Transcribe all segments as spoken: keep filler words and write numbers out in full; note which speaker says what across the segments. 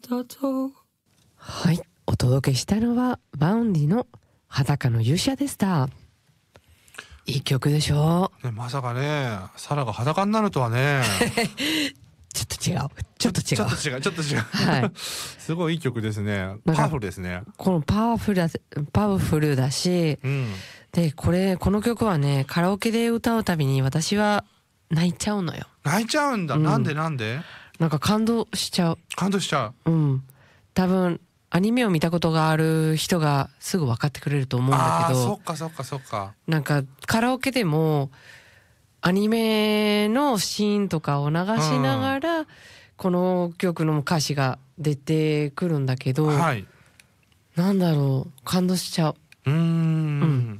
Speaker 1: だと。
Speaker 2: はい、お届けしたのはバウンディの裸の勇者でした。いい曲でしょ
Speaker 1: ね、まさかねサラが裸になるとはね
Speaker 2: ちょっと違うちょっと違う
Speaker 1: ちょっと違うちょっと違う、
Speaker 2: はい、
Speaker 1: すごいいい曲ですね。パワフルですね。
Speaker 2: このパワフルだパワフルだし、
Speaker 1: うん、
Speaker 2: でこれこの曲はねカラオケで歌うたびに私は泣いちゃうのよ。
Speaker 1: 泣いちゃうんだ、うん、なんでなんで
Speaker 2: なんか感動しちゃう。
Speaker 1: 感動しちゃ
Speaker 2: う。うん。多分アニメを見たことがある人がすぐ分かってくれると思うんだけど。
Speaker 1: あー、そっかそっかそっか。
Speaker 2: なんかカラオケでもアニメのシーンとかを流しながら、うん、この曲の歌詞が出てくるんだけど、
Speaker 1: はい、
Speaker 2: なんだろう感動しちゃう。
Speaker 1: うーん、うん、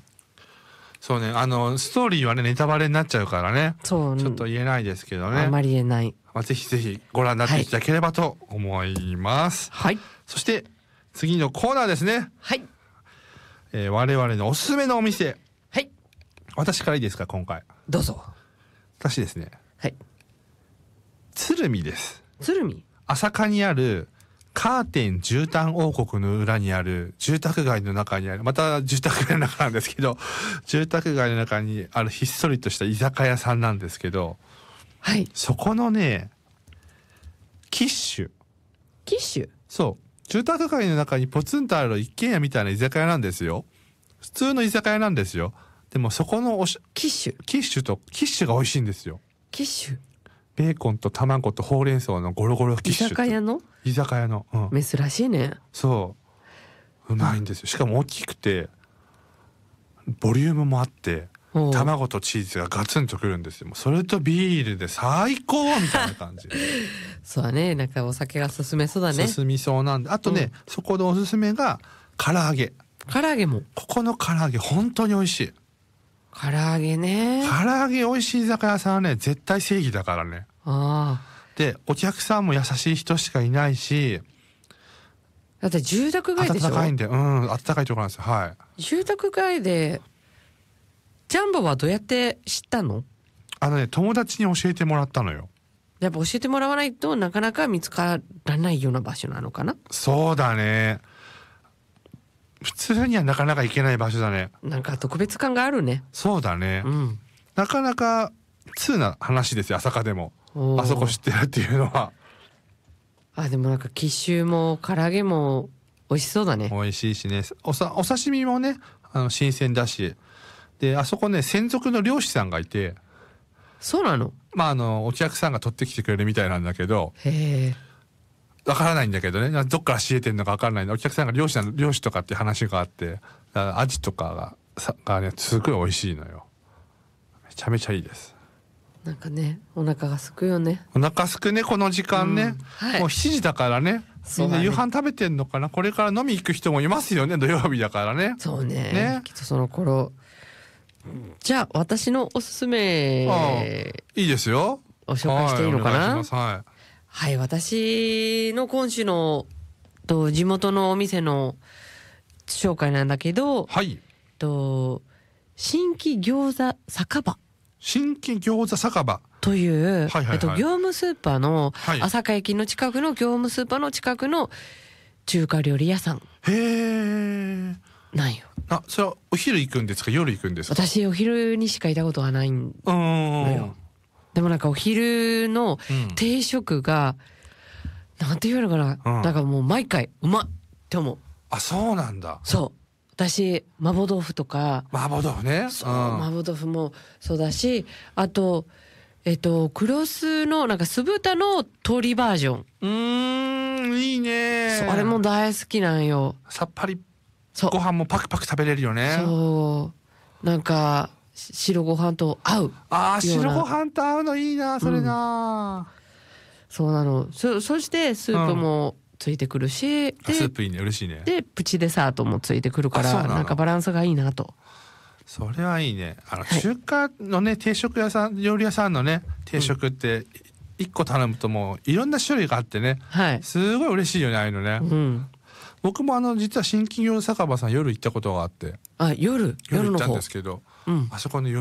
Speaker 1: そうね、あのストーリーはねネタバレになっちゃうからね、そうちょっと言えないですけどね。
Speaker 2: あまり言えない。
Speaker 1: まあ、ぜひぜひご覧になっていただければと思います。
Speaker 2: はい。
Speaker 1: そして次のコーナーですね。
Speaker 2: はい。
Speaker 1: えー、我々のおすすめのお店。
Speaker 2: はい。
Speaker 1: 私からいいですか今回。
Speaker 2: どうぞ。
Speaker 1: 私ですね。
Speaker 2: はい。
Speaker 1: 鶴見です。
Speaker 2: 鶴見。
Speaker 1: 朝霞にあるカーテン絨毯王国の裏にある住宅街の中にある、また住宅街の中なんですけど、住宅街の中にあるひっそりとした居酒屋さんなんですけど、
Speaker 2: はい。
Speaker 1: そこのね、キッシュ。
Speaker 2: キッシュ？
Speaker 1: そう。住宅街の中にポツンとある一軒家みたいな居酒屋なんですよ。普通の居酒屋なんですよ。でもそこのおし
Speaker 2: キッシュ
Speaker 1: キッシュとキッシュが美味しいんですよ。
Speaker 2: キッシュ
Speaker 1: ベーコンと卵とほうれん草のゴロゴロキッシュ。
Speaker 2: 居酒屋の
Speaker 1: 居酒屋の、うん、
Speaker 2: 珍しいね。
Speaker 1: そううまいんですよ。しかも大きくてボリュームもあって卵とチーズがガツンとくるんですよ。それとビールで最高みたいな感じ
Speaker 2: そうだね、なんかお酒が進めそうだね。
Speaker 1: 進みそうなんで、あとね、うん、そこでおすすめが唐揚げ。
Speaker 2: 唐揚げも
Speaker 1: ここの唐揚げ本当に美味しい。
Speaker 2: 唐揚げね。
Speaker 1: 唐揚げ美味しい居酒屋さんはね絶対正義だからね。
Speaker 2: ああ。
Speaker 1: でお客さんも優しい人しかいないし、
Speaker 2: だって住宅街でしょ。
Speaker 1: 暖かいんで、うん暖かいところなんですよ。はい。
Speaker 2: 住宅街でジャンボはどうやって知ったの？
Speaker 1: あのね友達に教えてもらったのよ。
Speaker 2: やっぱ教えてもらわないとなかなか見つからないような場所なのかな。
Speaker 1: そうだね、普通にはなかなか行けない場所だね。
Speaker 2: なんか特別感があるね。
Speaker 1: そうだね、うん、なかなか通な話ですよ朝霞でもあそこ知ってるっていうのは。
Speaker 2: あでもなんかキッシュも唐揚げも美味しそうだね。
Speaker 1: 美味しいしね、おさお刺身もねあの新鮮だし、であそこね専属の漁師さんがいて。
Speaker 2: そうなの？
Speaker 1: まああのお客さんが取ってきてくれるみたいなんだけど、
Speaker 2: へえ、
Speaker 1: わからないんだけどね、どっから仕入れてんのかわからないんで、お客さんが漁師の漁師とかっていう話があって、アジとかがさがねすごい美味しいのよ。めちゃめちゃいいです。
Speaker 2: なんかねお腹がすくよね。
Speaker 1: お腹すくねこの時間ね、うんはい、もうしちじだからね。みんな夕飯食べてんのかな、これから飲み行く人もいますよね土曜日だからね。
Speaker 2: そうね、ねきっとその頃。じゃあ私のおすすめ
Speaker 1: いいですよ。
Speaker 2: を紹介していいのかな。
Speaker 1: はい、はい、
Speaker 2: はい、私の今週のと地元のお店の紹介なんだけど、
Speaker 1: はい、
Speaker 2: と新規餃子酒場。
Speaker 1: 新規餃子酒場
Speaker 2: という、はいはいはい、えっと、業務スーパーの、はい、朝霞駅の近くの業務スーパーの近くの中華料理屋さん。
Speaker 1: へー。
Speaker 2: なんよ。
Speaker 1: あ、それはお昼行くんですか夜行くんですか？
Speaker 2: 私お昼にしかいたことがないんだよ。でもなんかお昼の定食が、うん、なんていうのかな、うん、なんかもう毎回うまっって思う。
Speaker 1: あ、そうなんだ。
Speaker 2: そう。私麻婆豆腐とか。
Speaker 1: 麻婆豆腐ね。
Speaker 2: そう、うん、麻婆豆腐もそうだし、あとえっと黒酢のなんか酢豚の鶏バージョン。
Speaker 1: うーん、いいね。
Speaker 2: そう、あれも大好きなんよ。
Speaker 1: さっぱりご飯もパクパク食べれるよね。
Speaker 2: そうなんか白ご飯と合う。
Speaker 1: ああ、白ご飯と合うのいいなそれな、うん、
Speaker 2: そうなの。 そ, そしてスープもついてくるし、うん、
Speaker 1: でスープいいね、嬉しいね。
Speaker 2: でプチデザートもついてくるから な, なんかバランスがいいなと。
Speaker 1: それはいいね。あの中華のね、はい、定食屋さん料理屋さんのね定食っていっこ頼むともういろんな種類があってね、はい、すごい嬉しいよねああいうのね、うん、僕もあの実は新規餃子酒場さん夜行ったことがあって。
Speaker 2: あ、夜
Speaker 1: 夜行ったんですけど、うん、あそこの